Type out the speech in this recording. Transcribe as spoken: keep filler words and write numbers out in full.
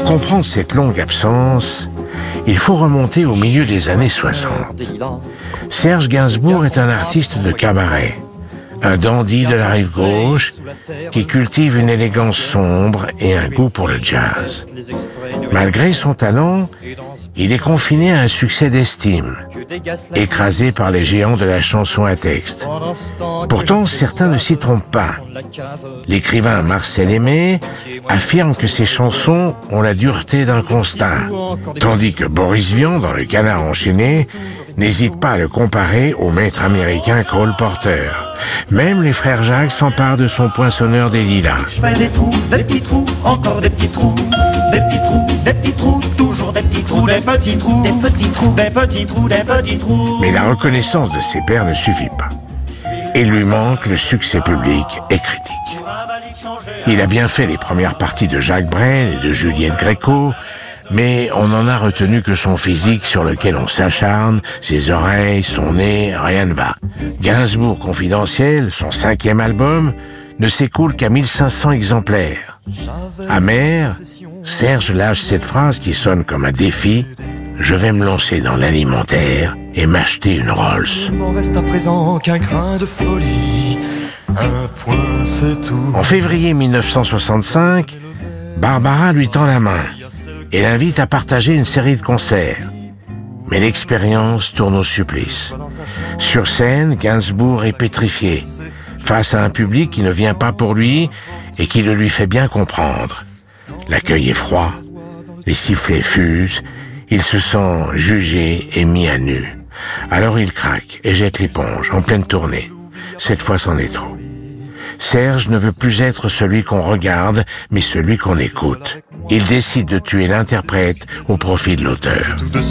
comprendre cette longue absence, il faut remonter au milieu des années soixante. Serge Gainsbourg est un artiste de cabaret, un dandy de la rive gauche qui cultive une élégance sombre et un goût pour le jazz. Malgré son talent, il est confiné à un succès d'estime, écrasé par les géants de la chanson à texte. Pourtant, certains ne s'y trompent pas. L'écrivain Marcel Aimé affirme que ses chansons ont la dureté d'un constat, tandis que Boris Vian, dans Le Canard enchaîné, n'hésite pas à le comparer au maître américain Cole Porter. Même les frères Jacques s'emparent de son Poinçonneur des Lilas. Je fais des trous, des petits trous, encore des petits trous, des petits trous, des petits trous, toujours des petits trous, des petits trous, des petits trous, des petits trous, des petits trous. Mais la reconnaissance de ses pairs ne suffit pas. Il lui manque le succès public et critique. Il a bien fait les premières parties de Jacques Brel et de Juliette Gréco, mais on n'en a retenu que son physique sur lequel on s'acharne, ses oreilles, son nez, rien ne va. Gainsbourg Confidentiel, son cinquième album, ne s'écoule qu'à mille cinq cents exemplaires. Amer, Serge lâche cette phrase qui sonne comme un défi. Je vais me lancer dans l'alimentaire et m'acheter une Rolls. Il m'en reste à présent qu'un grain de folie, un point c'est tout. En février mille neuf cent soixante-cinq, Barbara lui tend la main et l'invite à partager une série de concerts. Mais l'expérience tourne au supplice. Sur scène, Gainsbourg est pétrifié, face à un public qui ne vient pas pour lui et qui le lui fait bien comprendre. L'accueil est froid, les sifflets fusent, il se sent jugé et mis à nu. Alors il craque et jette l'éponge en pleine tournée. Cette fois, c'en est trop. Serge ne veut plus être celui qu'on regarde, mais celui qu'on écoute. Il décide de tuer l'interprète au profit de l'auteur.